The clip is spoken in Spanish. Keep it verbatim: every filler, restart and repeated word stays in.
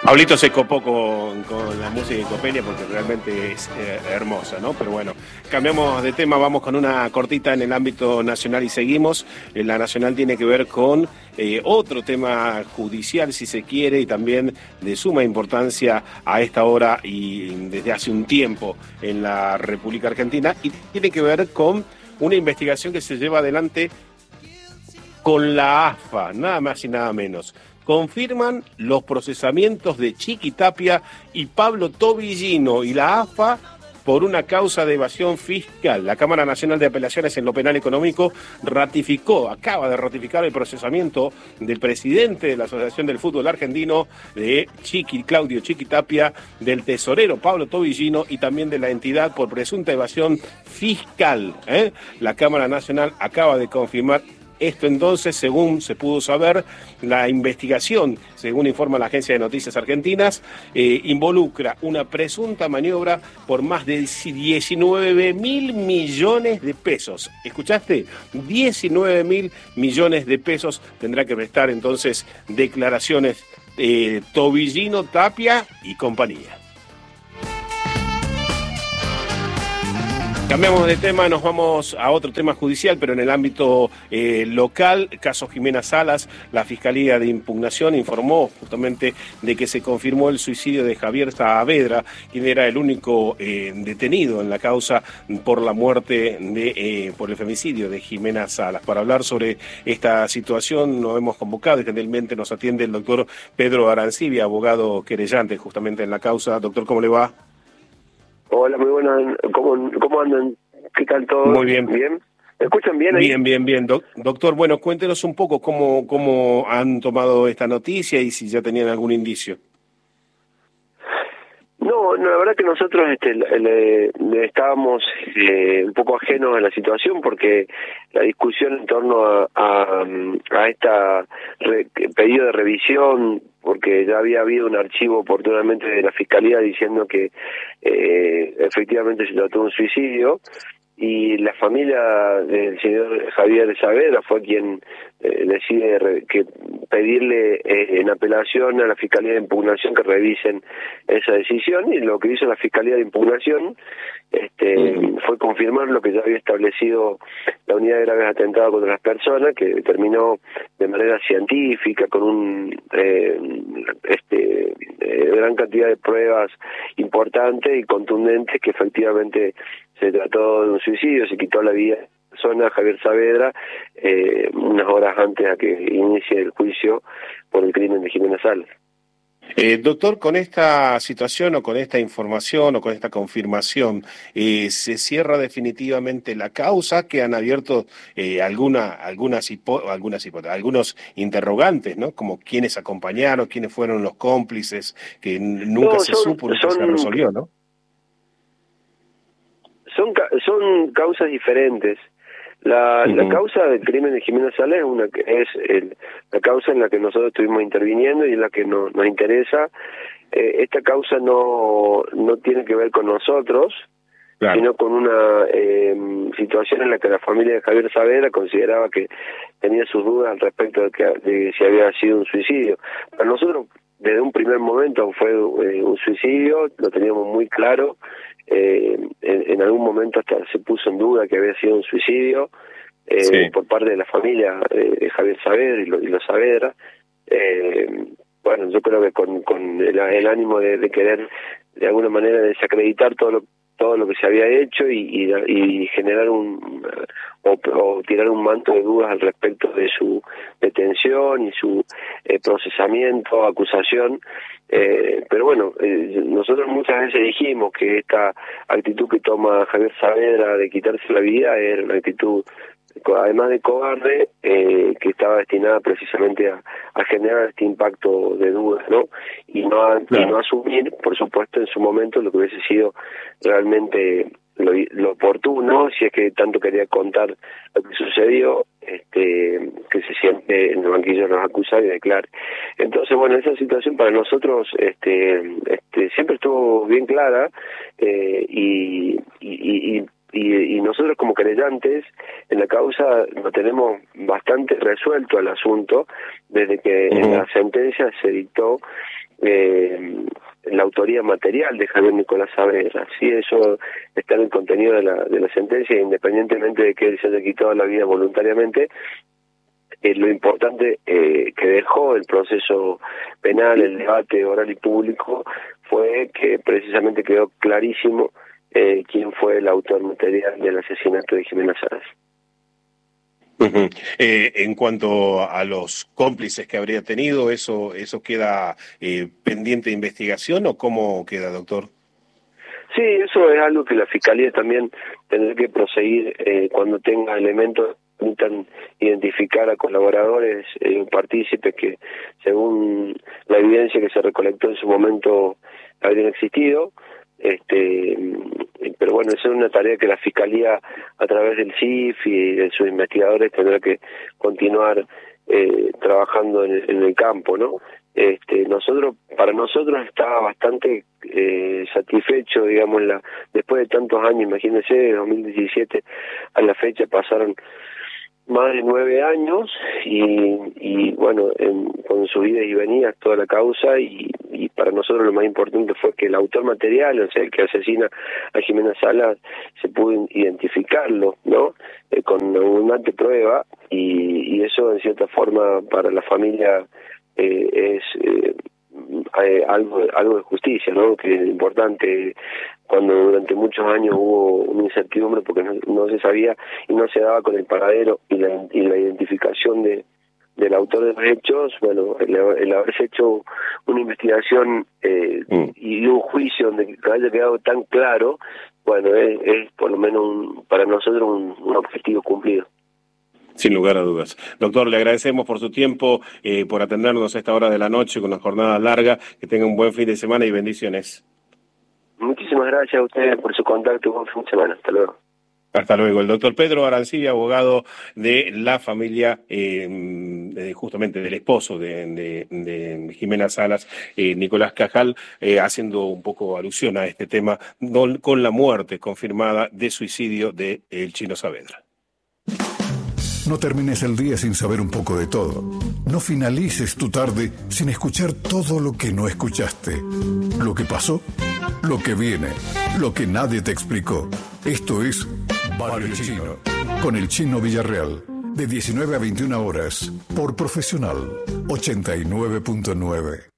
Pablito se copó con, con la música de Copelia porque realmente es eh, hermosa, ¿no? Pero bueno, cambiamos de tema, vamos con una cortita en el ámbito nacional y seguimos. Eh, la nacional tiene que ver con eh, otro tema judicial, si se quiere, y también de suma importancia a esta hora y desde hace un tiempo en la República Argentina, y tiene que ver con una investigación que se lleva adelante con la A F A, nada más y nada menos. Confirman los procesamientos de Chiqui Tapia y Pablo Tobillino y la A F A por una causa de evasión fiscal. La Cámara Nacional de Apelaciones en lo Penal Económico ratificó, acaba de ratificar el procesamiento del presidente de la Asociación del Fútbol Argentino, de Chiqui, Claudio Chiqui Tapia, del tesorero Pablo Tobillino y también de la entidad por presunta evasión fiscal. ¿eh? La Cámara Nacional acaba de confirmar esto. Entonces, según se pudo saber, la investigación, según informa la Agencia de Noticias Argentinas, eh, involucra una presunta maniobra por más de diecinueve mil millones de pesos. ¿Escuchaste? diecinueve mil millones de pesos tendrá que prestar entonces declaraciones eh, Tobillino, Tapia y compañía. Cambiamos de tema, nos vamos a otro tema judicial, pero en el ámbito eh, local, caso Jimena Salas. La Fiscalía de Impugnación informó justamente de que se confirmó el suicidio de Javier Saavedra, quien era el único eh, detenido en la causa por la muerte, de, eh, por el femicidio de Jimena Salas. Para hablar sobre esta situación nos hemos convocado y generalmente nos atiende el doctor Pedro Arancibia, abogado querellante justamente en la causa. Doctor, ¿cómo le va? Hola, muy buenas. ¿Cómo, cómo andan? ¿Qué tal todo? Muy bien. ¿Bien? ¿Me escuchan bien ahí? Bien, bien, bien. Do- doctor, bueno, cuéntenos un poco cómo, cómo han tomado esta noticia y si ya tenían algún indicio. No, no, la verdad que nosotros este, le, le estábamos eh, un poco ajenos a la situación porque la discusión en torno a, a, a esta re, pedido de revisión, porque ya había habido un archivo oportunamente de la Fiscalía diciendo que eh, efectivamente se trató de un suicidio, y la familia del señor Javier Saavedra fue quien eh, decide re, que pedirle eh, en apelación a la Fiscalía de Impugnación que revisen esa decisión, y lo que hizo la Fiscalía de Impugnación este, fue confirmar lo que ya había establecido la Unidad de Graves Atentados contra las Personas, que determinó de manera científica, con un eh, este eh, gran cantidad de pruebas importantes y contundentes, que efectivamente se trató de un suicidio. Se quitó la vida de la persona, Javier Saavedra, eh, unas horas antes a que inicie el juicio por el crimen de Jimena Salas. Eh, doctor, con esta situación o con esta información o con esta confirmación, eh, ¿se cierra definitivamente la causa? Que han abierto eh, alguna, algunas, hipo, algunas hipo, algunos interrogantes, ¿no? Como quiénes acompañaron, quiénes fueron los cómplices, que nunca no, se son, supo, nunca son, se resolvió, ¿no? Son, son causas diferentes. La, uh-huh. la causa del crimen de Jimena Salas es, una, es el, la causa en la que nosotros estuvimos interviniendo y en la que no, nos interesa. Eh, esta causa no, no tiene que ver con nosotros, claro, sino con una eh, situación en la que la familia de Javier Saavedra consideraba que tenía sus dudas al respecto de, que, de si había sido un suicidio. Para nosotros, desde un primer momento, fue eh, un suicidio, lo teníamos muy claro. Eh, en, en algún momento hasta se puso en duda que había sido un suicidio eh, sí. por parte de la familia eh, de Javier Saavedra y, lo, y los Saavedra. Eh, bueno, yo creo que con, con el, el ánimo de, de querer de alguna manera desacreditar todo lo todo lo que se había hecho y, y, y generar un o, o tirar un manto de dudas al respecto de su detención y su eh, procesamiento, acusación. Eh, pero bueno, eh, nosotros muchas veces dijimos que esta actitud que toma Javier Saavedra de quitarse la vida era una actitud, además de cobarde, eh, que estaba destinada precisamente a, a generar este impacto de dudas, ¿no? Y no, a, claro. y no asumir, por supuesto, en su momento lo que hubiese sido realmente lo, lo oportuno, si es que tanto quería contar lo que sucedió, este, que se siente en el banquillo de los acusados y declare. Entonces, bueno, esa situación para nosotros este, este, siempre estuvo bien clara eh, y, y, y Y, y nosotros como querellantes en la causa lo tenemos bastante resuelto el asunto desde que uh-huh. en la sentencia se dictó eh, la autoría material de Javier Nicolás Saavedra. Sí, eso está en el contenido de la, de la sentencia, independientemente de que él se haya quitado la vida voluntariamente. Eh, lo importante eh, que dejó el proceso penal, el debate oral y público, fue que precisamente quedó clarísimo eh, quién fue el autor material del asesinato de Jimena Salas. Uh-huh. Eh, en cuanto a los cómplices que habría tenido, ¿eso eso queda eh, pendiente de investigación o cómo queda, doctor? Sí, eso es algo que la Fiscalía también tendrá que proseguir eh, cuando tenga elementos que permitan identificar a colaboradores y eh, partícipes que, según la evidencia que se recolectó en su momento, habrían existido. Este, pero bueno, esa es una tarea que la Fiscalía, a través del C I F y de sus investigadores, tendrá que continuar eh, trabajando en el, en el campo, ¿no? Este, nosotros, para nosotros estaba bastante eh, satisfecho, digamos, la, después de tantos años, imagínense, de dos mil diecisiete a la fecha pasaron más de nueve años y, y bueno, en, con sus idas y venidas toda la causa y, y para nosotros lo más importante fue que el autor material, o sea, el que asesina a Jimena Salas, se pudo identificarlo, ¿no? Eh, con abundante prueba y, y eso en cierta forma para la familia eh, es eh, eh, algo algo de justicia, ¿no? Que es importante cuando durante muchos años hubo una incertidumbre porque no, no se sabía y no se daba con el paradero y la, y la identificación de del autor de los hechos. Bueno, el, el haberse hecho una investigación eh, mm. y un juicio donde haya quedado tan claro, bueno, es, es por lo menos un, para nosotros un, un objetivo cumplido. Sin lugar a dudas. Doctor, le agradecemos por su tiempo, eh, por atendernos a esta hora de la noche con una jornada larga. Que tenga un buen fin de semana y bendiciones. Muchísimas gracias a ustedes por su contacto y buen fin de semana. Hasta luego. Hasta luego. El doctor Pedro Arancibia, abogado de la familia, eh, de, justamente del esposo de, de, de Jimena Salas, eh, Nicolás Cajal, eh, haciendo un poco alusión a este tema don, con la muerte confirmada de suicidio de el Chino Saavedra. No termines el día sin saber un poco de todo. No finalices tu tarde sin escuchar todo lo que no escuchaste. Lo que pasó, lo que viene, lo que nadie te explicó. Esto es Barrio Chino, con el Chino Villarreal, de diecinueve a veintiuna horas, por Profesional ochenta y nueve punto nueve.